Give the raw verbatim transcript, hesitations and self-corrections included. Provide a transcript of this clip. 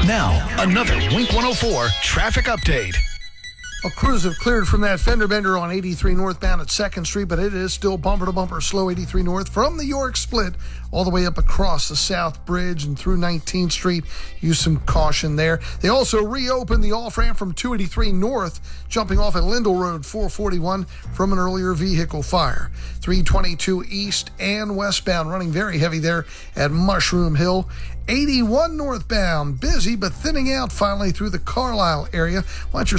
Now, another Wink one oh four traffic update. Well, crews have cleared from that fender bender on eighty-three northbound at second Street, but it is still bumper-to-bumper slow eighty-three north from the York Split all the way up across the South Bridge and through nineteenth Street. Use some caution there. They also reopened the off-ramp from two eighty-three north, jumping off at Lindell Road four forty-one from an earlier vehicle fire. three twenty-two east and westbound running very heavy there at Mushroom Hill. eighty-one northbound, busy but thinning out finally through the Carlisle area. Watch your